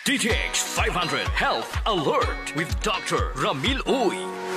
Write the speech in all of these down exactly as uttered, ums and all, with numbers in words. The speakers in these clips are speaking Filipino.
D T X five hundred Health Alert with Doctor Ramil Uy.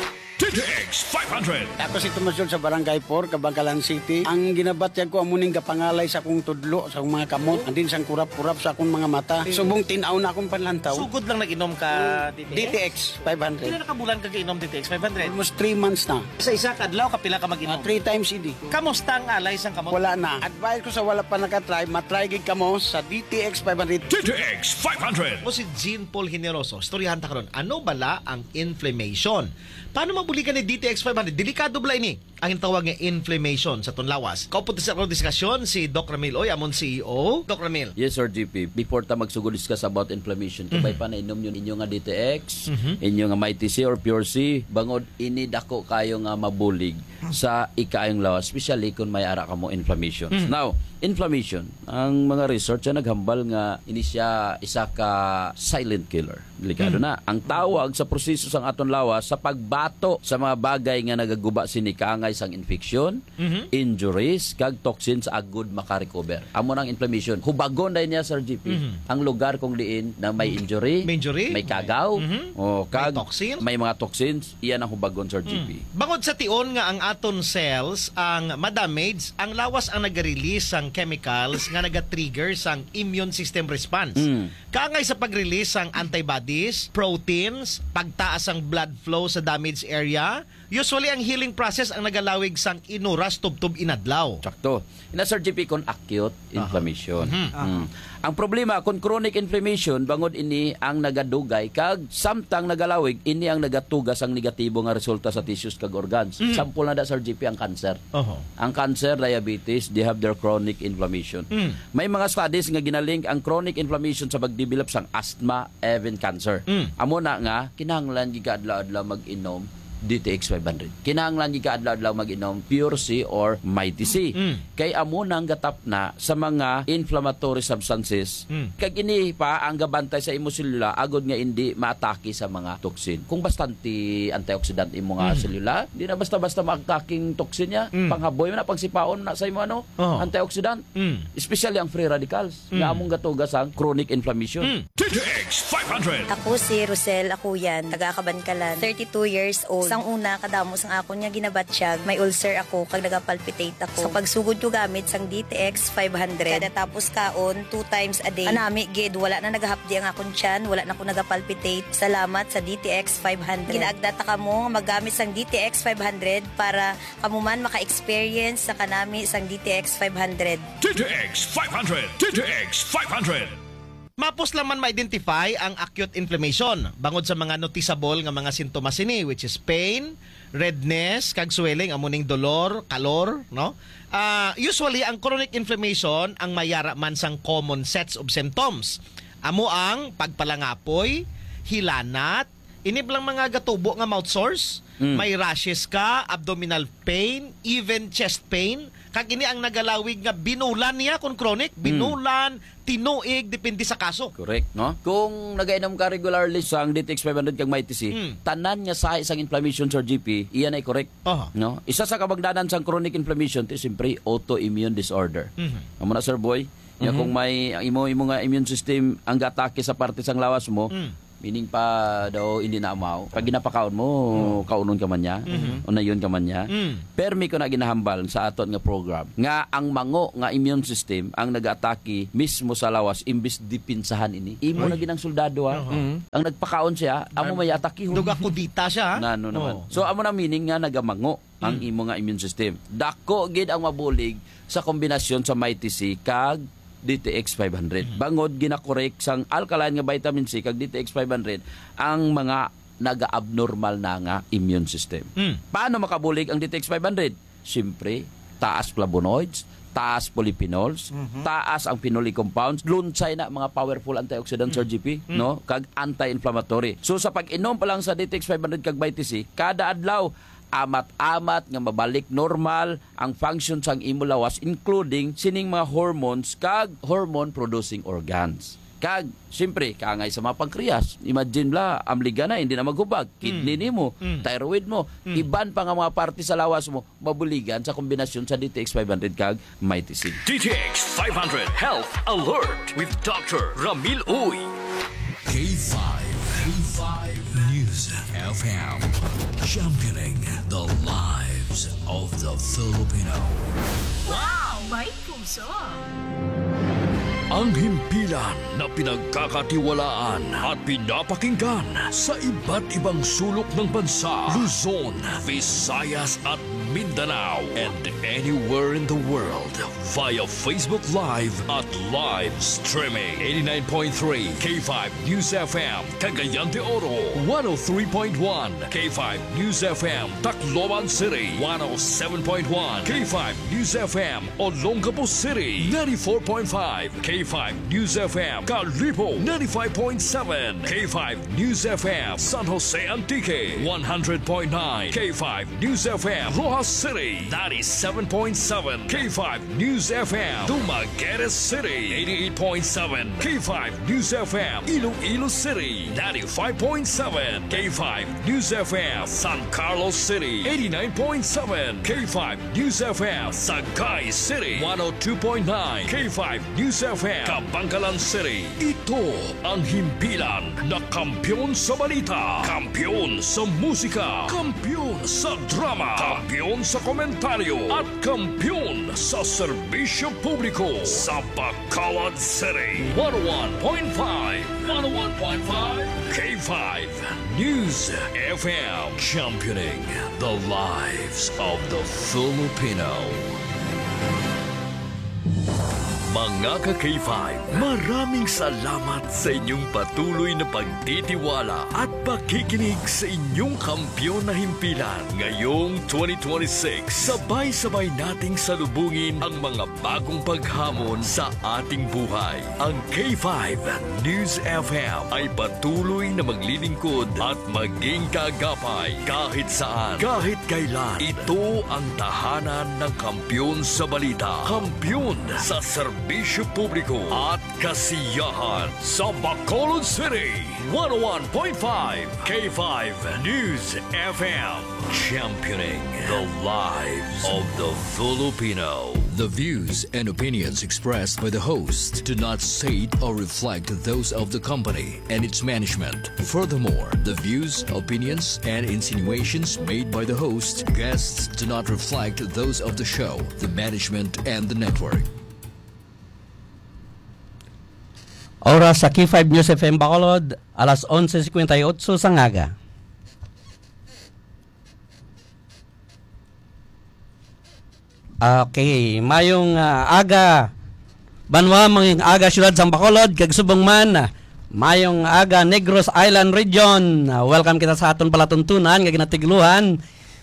D T X five hundred. Ako si Tomasyon sa Barangay four, Kabangkalan City. Ang ginabatyag ko amuning kapangalay sa akong tudlo, sa akong mga kamot, andin sang kurap-kurap sa akong mga mata. Subong tinaw na akong panlantaw. Sugod lang nag-inom ka D T X? D T X five Pila hundred. na kabulan ka inom D T X five hundred? Almost three months na. Sa isa kadlaw kapila ka Uh, mag-inom? three times a day. Kamusta ang alay sang kamot? Wala na. Advice ko sa wala pa nakatry, matry gig kamo sa D T X five hundred. D T X five hundred. Mo si Jean Paul Generoso. Storyahan ta karon. Ano bala ang inflammation? Paano mabuligan ni D T X five hundred? Delikado bala ini ang tawag nga inflammation sa tunlawas. Kaupo sa akong diskusyon si Doc Ramil Oy, amon C E O. Doc Ramil. Yes, Sir G P. Before ta magsugod discuss about inflammation, mm-hmm. kabay pa na inom yun inyo nga D T X, mm-hmm. inyo nga Mighty C or Pure C, bangod ini dako kayo nga mabulig sa ikaayong lawas, especially kung may ara ka mo inflammation. Mm-hmm. Now, inflammation, ang mga research na naghambal nga ini siya isa ka silent killer. Delikado mm-hmm. na. Ang tawag sa proseso sang aton lawas sa pagbato sa mga bagay nga nagaguba sini kaangay sang infection, mm-hmm. injuries, kag toxins agud makarecover. Amo nang inflammation. Hubagon dahil niya, Sir G P, mm-hmm. ang lugar kung diin na may injury, may, injury? may kagaw, mm-hmm. o kag may toxins, may mga toxins, iyan ang hubagon, Sir G P. Mm. Bangod sa tion nga ang aton cells ang madamage, ang lawas ang nag-release sang chemicals nga naga-trigger sang immune system response. Mm. Kaangay sa pag-release sang antibodies, proteins, pagtaas ang blood flow sa damaged area, usually ang healing process ang nagalawig sang inuras tubtub inadlaw. Sakto. Ina, Sir G P, kon acute inflammation. Uh-huh. Uh-huh. Mm. Ang problema kon chronic inflammation bangod ini ang nagadugay kag samtang nagalawig ini ang nagatugas ang negatibo nga resulta sa tissues kag organs. Mm. Sample na da, Sir G P, ang cancer. Uh-huh. Ang cancer, diabetes, they have their chronic inflammation. Mm. May mga studies nga ginalink ang chronic inflammation sa pagdevelop sang asthma, even cancer. Mm. Amo na nga kinahanglan gigadlaw-adlaw mag-inom D T X five hundred. Kinahanglan gi kaadlaw-adlaw mag-inom Pure C or Mighty C. Mm. Kay amo nang gatap na sa mga inflammatory substances. Mm. Kag ini pa ang gabantay sa imo selula agod nga hindi maatake sa mga toxin. Kung bastante antioxidant imo nga mm. selula, di na basta-basta maataking toxin niya. Mm. Panghaboy mo na pagsipaon na sa imo ano, oh. antioxidant. Mm. Especially ang free radicals mm. nga among gatugas ang chronic inflammation. Mm. D T X five hundred. Ako si Rosel Akuyan, taga Kabangkalan, thirty-two years old. Sang una kadamos ang ako niya ginabatsyag, may ulcer ako kag nagapalpitate ako. Sa pagsugod ko gamit sang D T X five hundred, kada tapos kaon two times a day. Anami gid wala na nagahapdi ang akong tiyan, wala na ko nagapalpitate. Salamat sa D T X five hundred. Ginaagdata kamo magamit sang D T X five hundred para kamo man maka-experience sa kanami sang D T X five hundred. D T X five hundred. D T X five hundred. Mapos lang man ma-identify ang acute inflammation bangod sa mga noticeable nga mga sintomas ini, which is pain, redness, kag swelling, amuning dolor, kalor, no? Uh, usually ang chronic inflammation ang mayara man sang common sets of symptoms. Amo ang pagpalangapoy, hilanat, inib lang mga gatubo nga mouth sores, mm. may rashes ka, abdominal pain, even chest pain. Kag ini ang nagalawig nga binulan niya kung chronic, binulan, mm. tinuig, depende sa kaso. Correct, no? Kung nagainom ka regularly sa D T X five hundred kag Mighty C, mm. tanan niya sa isang inflammation, Sir G P, iyan ay correct. Uh-huh. No? Isa sa kabagdanan sa chronic inflammation, ito siyempre autoimmune disorder. Mm-hmm. Amo na, Sir Boy, mm-hmm. ya, kung may imo imo nga immune system ang gatake sa parte sang lawas mo, mm. meaning pa daw hindi na amaw. Pag ginapakaon mo, mm. kaunon ka man niya, mm-hmm. unayon ka man niya. Mm. Permi ko na ginahambal sa aton nga program nga ang mango nga immune system ang nag-atake mismo sa lawas imbis dipinsahan ini. Imo na ginang soldado ha. Uh-huh. Ang nagpakaon siya, amo may atake. Duga kudita siya ha. Nano naman. Oh. So amo na meaning nga nagamango mm. ang imo nga immune system. Dako gid ang mabulig sa kombinasyon sa Mighty C kag D T X five hundred. Mm-hmm. Bangod ginakorek sang alkaline nga vitamin C kag D T X five hundred ang mga naga-abnormal na nga immune system. Mm. Paano makabulig ang D T X five hundred? Siyempre, taas flavonoids, taas polyphenols, mm-hmm. taas ang phenolic compounds, lunsay na mga powerful antioxidants, mm-hmm. Sir G P, mm-hmm. no? Kag anti-inflammatory. So sa pag-inom pa lang sa D T X five hundred kag Mighty C, kada adlaw amat-amat nga mabalik normal ang function sang imo lawas including sining mga hormones kag hormone producing organs. Kag siyempre kaangay sa mga pankreas. Imagine la amliga na hindi na maghubag, kidney mm. nimo, mm. thyroid mo, mm. iban pa nga mga parte sa lawas mo mabuligan sa kombinasyon sa D T X five hundred kag Mighty C. D T X five hundred Health Alert with Doctor Ramil Uy. Championing the lives of the Filipino. Wow! May puso! Ang himpilan na pinagkakatiwalaan at pinapakinggan sa iba't ibang sulok ng bansa, Luzon, Visayas at Mindanao, and anywhere in the world via Facebook Live at live streaming. eighty-nine point three K five News F M, Cagayan de Oro, one oh three point one K five News F M, Tacloban City, one oh seven point one K five News F M, Olongapo City, ninety-four point five K five News F M, Calibo, ninety-five point seven K five News F M, San Jose Antique, one hundred point nine K five News F M, Rojas City, ninety-seven point seven K five News F M, Dumaguete City, eighty-eight point seven K five News F M, Iloilo City, ninety-five point seven K five News F M, San Carlos City, eighty-nine point seven K five News F M, Sagay City, one oh two point nine K five News F M, Kabangkalan City. Ito ang himpilan na kampyon sa balita, kampyon sa musika, kampyon sa drama, kampyon sa komentaryo, at kampyon sa serbisyo publiko sa Bacolod City. one oh one point five, one oh one point five K five News F M, championing the lives of the Filipino. Mga ka-K five, maraming salamat sa inyong patuloy na pagtitiwala at pakikinig sa inyong kampyon na himpilan. Ngayong twenty twenty-six, sabay-sabay nating salubungin ang mga bagong paghamon sa ating buhay. Ang K five News F M ay patuloy na maglilingkod at maging kaagapay kahit saan, kahit kailan. Ito ang tahanan ng kampyon sa balita, kampyon sa serbisyo publiko at kasiyahan sa Bacolod City. one oh one point five K five News F M, championing the lives of the Filipino. The views and opinions expressed by the host do not state or reflect those of the company and its management. Furthermore, the views, opinions, and insinuations made by the host, guests do not reflect those of the show, the management, and the network. Oras sa K five News F M Bacolod, alas onse fifty-eight sa ngaga. Okay, mayong uh, aga banwa mga aga siyudad sa Bacolod kag subong man uh, mayong aga Negros Island Region. Uh, welcome kita sa aton palatuntunan nga ginatigluhan.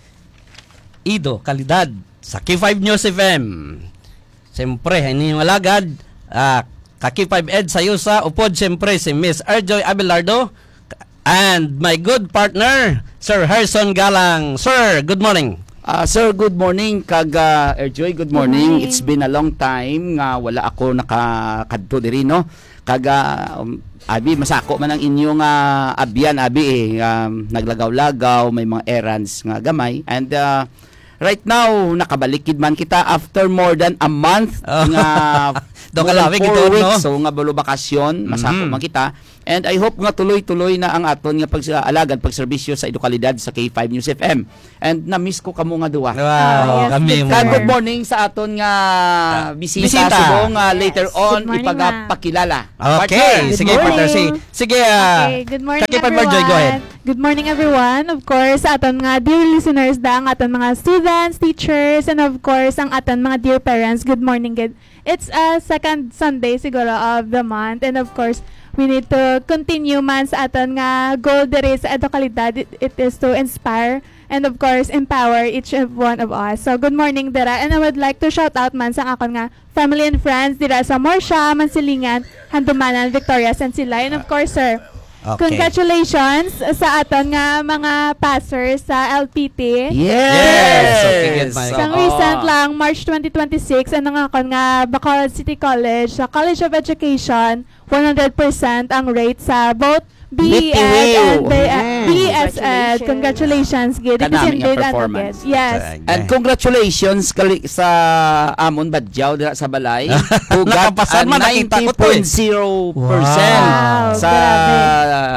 Ido kalidad sa K five News F M. Siyempre, hindi malagad uh, ka K five Ed Sayusa, upod siyempre si Miss Erjoy Abelardo and my good partner Sir Harrison Galang. Sir, good morning. Uh, sir, good morning. Kag uh, Erjoy, good morning. morning. It's been a long time nga wala ako nakakadto diri no. Kag uh, um, abi masako man ang inyong uh, abyan abi eh um, naglagaw-lagaw, may mga errands nga gamay, and uh, right now nakabalikid man kita after more than a month Oh. nga Do more than kalawig four ito, weeks, no? so nga balo bakasyon masako Mhm. man kita. And I hope nga tuloy-tuloy na ang aton nga pag-alagad, pagserbisyo sa edukalidad sa K five News F M. And na-miss ko kamo nga duwa. Wow, yes, kami good mo. Ka good morning sa aton nga bisita, bisita. subong nga Yes. later on Good morning, ipagapakilala. Okay, Good sige morning. partner, si sige ah. Okay, good morning Kaki Partner everyone. Joy, go ahead. Good morning everyone. Of course, sa aton mga dear listeners da, ang aton mga students, teachers, and of course, ang aton mga dear parents. Good morning. Good. It's a second Sunday siguro of the month, and of course, we need to continue man sa aton nga goal diri sa edukalidad. It, it is to inspire and of course empower each and one of us. So good morning dira, and I would like to shout out man sa akon nga family and friends dira sa Morsha, Mansilingan, Handumanan, Victoria, and sila. And of course, sir, Okay. congratulations sa aton nga mga passers sa L P T. Yes! Okay, good, Mike. Sa Oo. recent lang, March twenty twenty-six, ano nga kon nga Bacolod City College, sa College of Education, one hundred percent ang rate sa both B E Ed and B E S Ed. Congratulations, Gid. Kanami nga performance. Yes. And congratulations kali sa amon badyaw dira sa balay. Ugat Nakapasan man, nakita ninety ko to eh. point zero percent Wow, sa grabe.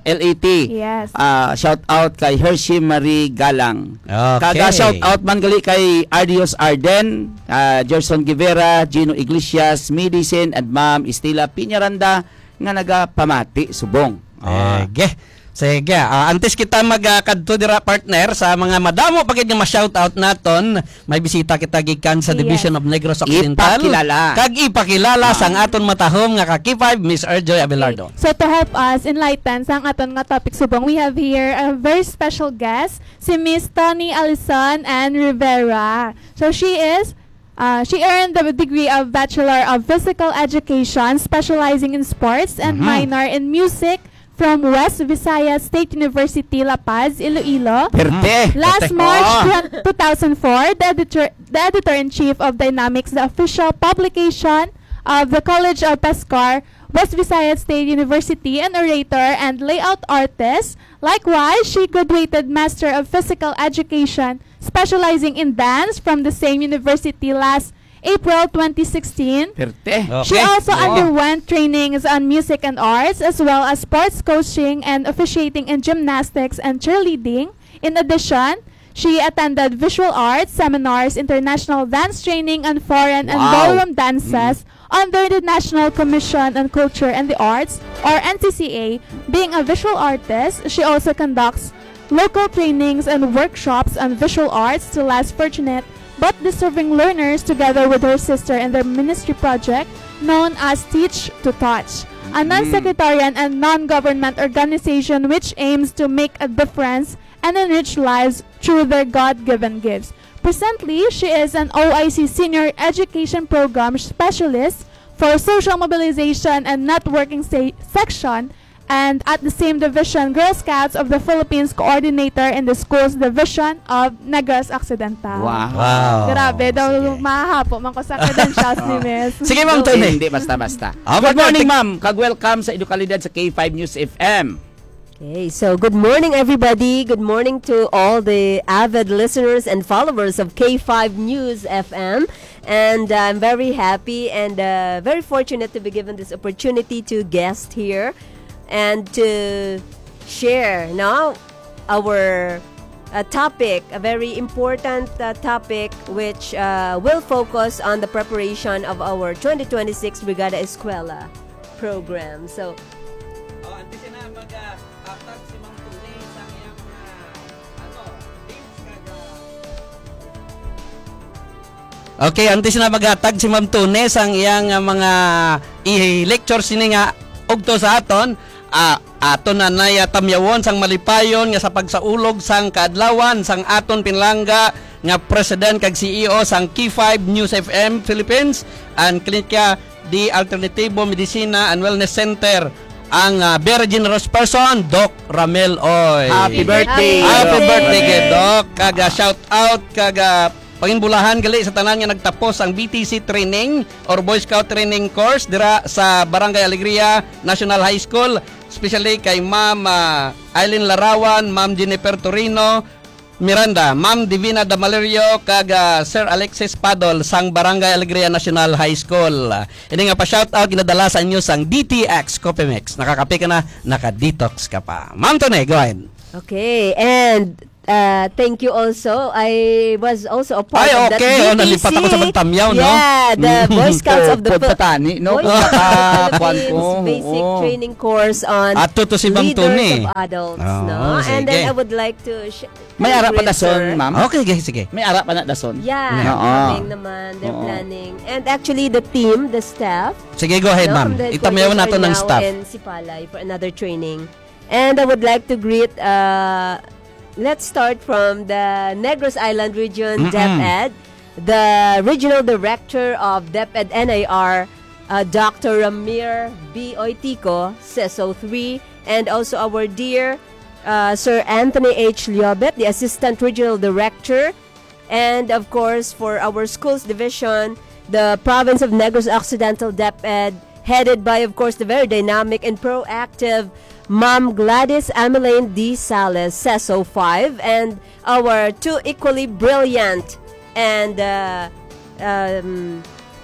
L A T. Yes. Ah, shout out kay Hershey Marie Galang. Okay. Kaga shout out man gali kay Ardios Arden, uh, Gerson Guevara, Gino Iglesias, Medicine, and Ma'am Estela Piñaranda nga nagapamati subong. Ah. Sige. Sige, ah, antes kita magkadto dira partner sa mga madamo pagid nga ma-shoutout naton, may bisita kita gikan sa Yes. Division of Negros Occidental. Ipakilala. Kag ipakilala sang aton matahom nga ka K five Miss Erjoy Abelardo. So to help us enlighten sa ang aton nga topic subong, we have here a very special guest, si Miss Tony Alison and Rivera. So she is Uh, she earned the degree of Bachelor of Physical Education, specializing in sports, and minor in music from West Visayas State University, La Paz, Iloilo. Perte. Last March two thousand four, the editor, the editor-in-chief of Dynamics, the official publication of the College of Pescar, West Visayas State University, an orator and layout artist. Likewise, she graduated Master of Physical Education, specializing in dance from the same university last April twenty sixteen. Perte. She also Oh. underwent trainings on music and arts, as well as sports coaching and officiating in gymnastics and cheerleading. In addition, she attended visual arts seminars, international dance training, and foreign and Wow. ballroom dances under the National Commission on Culture and the Arts, or N C C A. Being a visual artist, she also conducts local trainings and workshops on visual arts to less fortunate but deserving learners, together with her sister in their ministry project known as Teach to Touch, a non-sectarian and non-government organization which aims to make a difference and enrich lives through their God-given gifts. Presently, she is an O I C Senior Education Program Specialist for Social Mobilization and Networking se- Section, and at the same division, Girl Scouts of the Philippines Coordinator in the Schools Division of Negros Occidental. Wow. Wow. Grabe, daw Sige. mahahapo man ko sa credentials ni Miss. Sige, Ma'am Hindi, Tony. Hindi basta-basta. Ah, Good partner, morning, tik- ma'am. Kag-welcome sa Edukalidad sa K five News F M. Okay, so good morning everybody. Good morning to all the avid listeners and followers of K five News F M. And uh, I'm very happy and uh, very fortunate to be given this opportunity to guest here and to share now our uh, topic, a very important uh, topic which uh, will focus on the preparation of our twenty twenty-six Brigada Escuela program. So, Okay, antes na maghatag si Ma'am Tunes ang iyang uh, mga i-lecture sini nga ugto sa aton. Ah, aton na nay tamyawon sang malipayon nga sa pagsaulog sang kaadlawan sang aton pinlangga nga president kag C E O sang K five News F M Philippines and Klinika di Alternativo Medicina and Wellness Center ang uh, very generous person Doc Ramel Oy. Happy birthday. Happy Happy birthday kay birthday. Doc. Kaga shout out kaga panginbulahan gali sa tanan nga nagtapos ang B T C training or Boy Scout training course dira sa Barangay Alegria National High School, especially kay Ma'am uh, Eileen Larawan, Ma'am Jennifer Torino Miranda, Ma'am Divina Damalerio kag uh, Sir Alexis Padol sang Barangay Alegria National High School. Ini nga pa shout out ginadala sa inyo sang D T X Copemix. Nakakape ka na, naka-detox ka pa. Ma'am Tone, go ahead. okay, and uh, thank you also. I was also a part Ay, of okay. that Oh, nalipat ako sa Bantamyaw, no? Yeah, the Boy Scouts of the Pod patani, no? Boy Scouts of the Pagkakakuan ko. Philippines basic Oo. training course on Ato to si Ma'am leaders Tony. of adults, Oh, no? And sige. then I would like to sh- May ara pa celebrate, dason, sir. ma'am? Okay, sige, sige. May ara pa na dason. Yeah, Oo. planning naman. They're Oo. planning. And actually, the team, the staff, Sige, go ahead, no, ma'am. from the Itamayawan headquarters nato are ng now staff. in Sipalay for another training. And I would like to greet, uh, let's start from the Negros Island Region, Mm-mm. DepEd, the Regional Director of DepEd N I R, uh, Doctor Ramir B. Oitico, C E S O three, and also our dear uh, Sir Anthony H. Liobet, the Assistant Regional Director, and of course for our schools division, the Province of Negros Occidental DepEd, headed by of course the very dynamic and proactive Ma'am Gladys Ameline D. Sales, C E S O five, and our two equally brilliant and uh, um,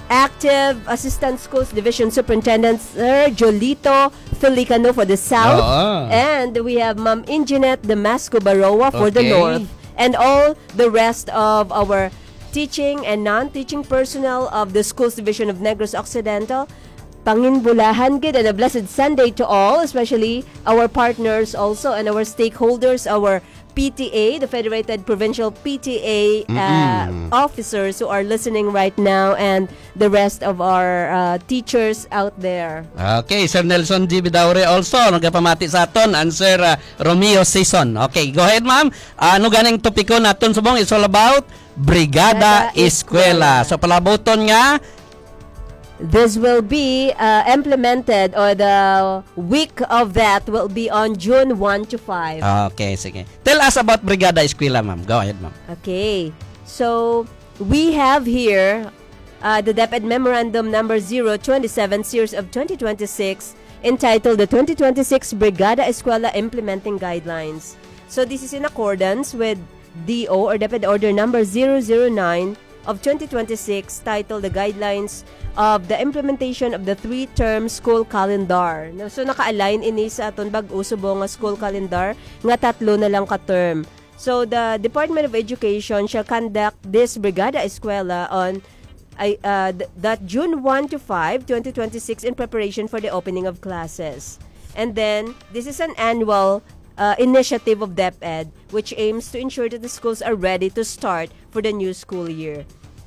Active Assistant Schools Division Superintendent Sir Jolito Felicano for the South. Oo. And we have Ma'am Inginet Damasco Baroa for the Okay. North. And all the rest of our teaching and non-teaching personnel of the Schools Division of Negros Occidental. Panginbulahan gid and a blessed Sunday to all, especially our partners also and our stakeholders, our P T A, the Federated Provincial P T A uh, officers who are listening right now, and the rest of our uh, teachers out there. Okay, Sir Nelson G. Bidaure also nagapamati sa aton, and Sir uh, Romeo Season. Okay, go ahead ma'am. Ano ganing topiko naton subong? It's all about Brigada Brigada Eskwela. Eskwela. So palaboton nga This will be uh, implemented, or the week of that will be on June first to five. Okay, sige. Tell us about Brigada Eskwela, ma'am. Go ahead, ma'am. Okay. So, we have here uh, the DepEd Memorandum Number zero twenty-seven Series of twenty twenty-six, entitled the twenty twenty-six Brigada Eskwela Implementing Guidelines. So, this is in accordance with D O or DepEd Order Number zero zero nine of twenty twenty-six, titled the Guidelines of the Implementation of the Three-Term School Calendar. No, so, naka-align ini sa aton bag-o subong nga school calendar nga tatlo na lang ka-term. So, the Department of Education shall conduct this Brigada Eskwela on uh, that June first to five, twenty twenty-six, in preparation for the opening of classes. And then, this is an annual uh, initiative of DepEd, which aims to ensure that the schools are ready to start for the new school year.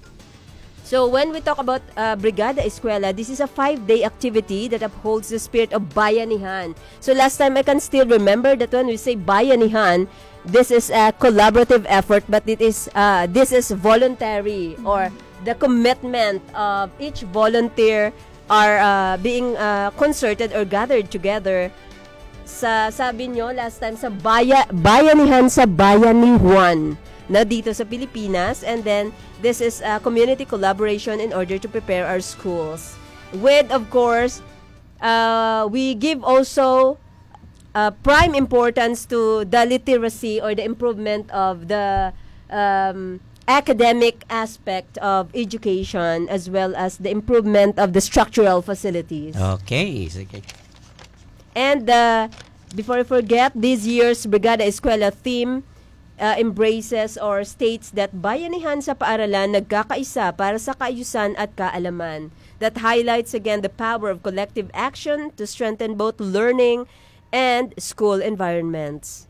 So when we talk about uh, Brigada Eskwela, this is a five-day activity that upholds the spirit of bayanihan. So last time, I can still remember that when we say bayanihan, this is a collaborative effort, but it is uh, this is voluntary, or the commitment of each volunteer are uh, being uh, concerted or gathered together. Sa sabi nyo last time, sa baya, bayanihan sa Bayanihan na dito sa Pilipinas, and then this is a community collaboration in order to prepare our schools. With, of course, uh, we give also uh, prime importance to the literacy or the improvement of the um, academic aspect of education, as well as the improvement of the structural facilities. Okay, sige. And uh, before I forget, this year's Brigada Eskwela theme Uh, embraces or states that bayanihan sa paaralan nagkakaisa para sa kaayusan at kaalaman. That highlights again the power of collective action to strengthen both learning and school environments.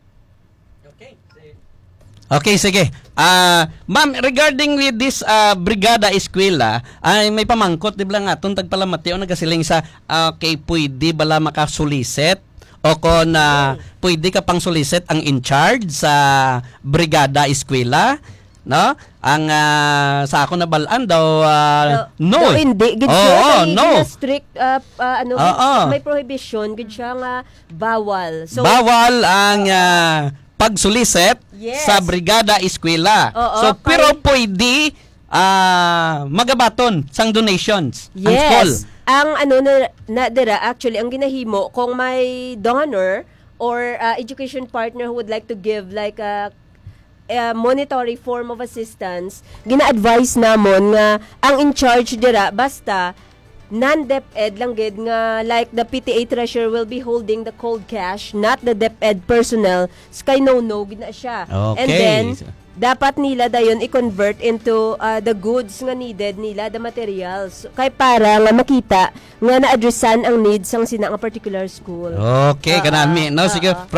Okay, sige. Ah, ma'am, regarding with this uh, Brigada Eskwela, ay may pamangkot di ba nga atong tagpalamati o nagasiling sa uh, kay pwede bala makasuliset o kon na uh, pwede ka pang solicit ang in charge sa Brigada Eskwela, no? Ang uh, sa ako na balaan daw uh, no. No, hindi gid oh, siya oh, kay no. strict uh, uh, ano Oh, oh. may prohibition gid siya nga bawal. So bawal ang uh, pagsuliset Yes. sa Brigada Eskwela. Oo, so kay- pero pwede uh, magabaton sang donations ang yes. school. Ang ano na, na dira, actually, ang ginahimo, kung may donor or uh, education partner who would like to give like a, a monetary form of assistance, gina-advise namon nga ang in charge dira, basta non-DepEd lang gid nga like the P T A treasurer will be holding the cold cash, not the DepEd personnel, skay no-no gid na siya. Okay. And then, dapat nila dayon i-convert into uh, the goods nga needed nila, the materials, kay para nga makita nga na-addressan ang needs sang sina nga particular school. Okay, Oo, kanami. No, sige. oo.